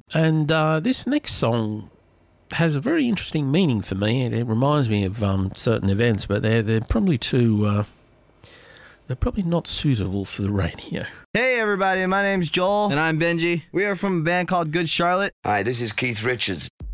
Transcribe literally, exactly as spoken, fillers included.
And uh, this next song has a very interesting meaning for me, and it reminds me of um, certain events, but they're, they're probably too... Uh, they're probably not suitable for the radio. Hey everybody, my name's Joel. And I'm Benji. We are from a band called Good Charlotte. Hi, this is Keith Richards.